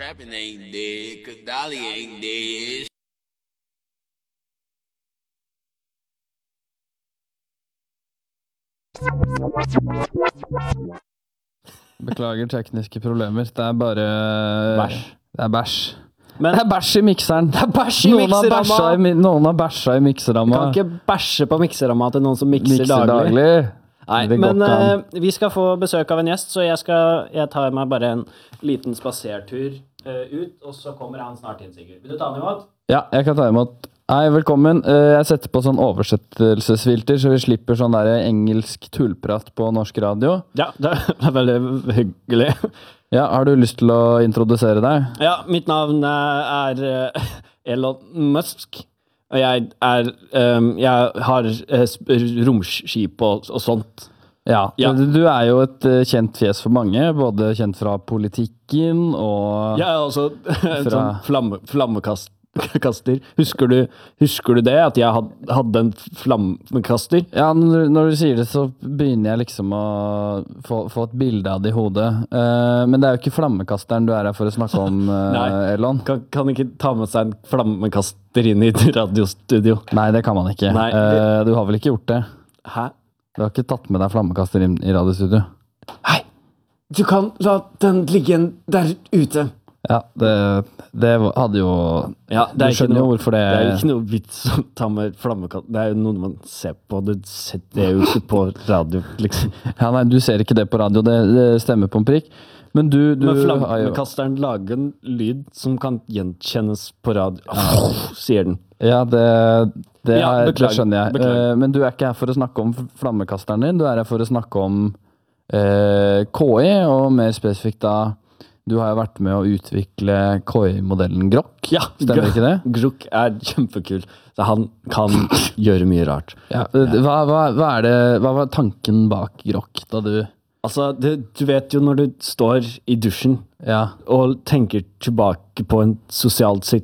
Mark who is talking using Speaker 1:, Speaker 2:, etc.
Speaker 1: trapping ain't dead, cause Dolly ain't dead.
Speaker 2: Beklager tekniske problemer. Det er bare
Speaker 3: Bæsj.
Speaker 2: Det er bæsj.
Speaker 3: Men
Speaker 2: Det er bæsj i mikseren.
Speaker 3: det er bæsj i mikseramma!
Speaker 2: Noen har bæsja i mikseramma.
Speaker 3: Kan ikke bæsje på mikseramma til noen som mikser
Speaker 2: Mikser
Speaker 3: daglig.
Speaker 2: daglig.
Speaker 3: Nei,
Speaker 2: Det går
Speaker 3: men
Speaker 2: ikke an.
Speaker 3: vi skal få besøk av en gjest, så jeg tar meg bare en liten spasertur ut, og så kommer han snart inn, Sigurd. Vil du ta den imot?
Speaker 2: Ja, jeg kan ta imot. Hei, velkommen. Jeg setter på sånn oversettelsesfilter, så vi slipper sånn der engelsk tullprat på norsk radio.
Speaker 3: Ja, det er veldig hyggelig.
Speaker 2: Ja, har du lyst til å introdusere deg?
Speaker 3: Ja, mitt navn er Elon Musk, og jeg har romskip og sånt.
Speaker 2: Ja,
Speaker 3: Ja.
Speaker 2: du er jo et kjent fjes for mange, både kjent fra politikken og
Speaker 3: Jeg er også en
Speaker 2: Fra-
Speaker 3: sånn flammekaster. Husker du det, at jeg hadde en flammekaster?
Speaker 2: Ja, når du sier det, så begynner jeg liksom å få et bilde av det i hodet. Men det er jo ikke flammekasteren du er her for å snakke om,
Speaker 3: Nei.
Speaker 2: Elon.
Speaker 3: Kan ikke ta med seg en flammekaster inn i et radiostudio?
Speaker 2: Nei, det kan man ikke.
Speaker 3: Nei.
Speaker 2: Du har vel ikke gjort det?
Speaker 3: Hæ?
Speaker 2: Du har ikke tatt med deg flammekaster inn i radiostudio?
Speaker 3: Hei! Du kan la den ligge der ute.
Speaker 2: Ja, det hadde jo...
Speaker 3: Ja,
Speaker 2: Du skjønner jo hvorfor det...
Speaker 3: Det er jo ikke noe vits å ta med flammekaster. Det er jo noe man ser på. Du setter jo ikke på radio, liksom.
Speaker 2: Ja, nei, du ser ikke det på radio, det stemmer på en prikk. Men du
Speaker 3: Men
Speaker 2: har jo...
Speaker 3: flammekasteren lager en lyd som kan gjenkjennes på radio. Sier den.
Speaker 2: Ja, det
Speaker 3: Ja,
Speaker 2: det
Speaker 3: beklager,
Speaker 2: skjønner jeg.
Speaker 3: beklager.
Speaker 2: Men du er ikke her for å snakke om flammekasteren din, du er her for å snakke om KI, og mer spesifikt da, du har jo vært med å utvikle KI-modellen Grok.
Speaker 3: Ja,
Speaker 2: Stemmer ikke det?
Speaker 3: Grok er kjempekul. Så han kan gjøre mye rart.
Speaker 2: Ja. Hva var tanken bak Grok da du...
Speaker 3: Altså, du vet jo når du står i dusjen
Speaker 2: Ja.
Speaker 3: og tenker tilbake på en sosial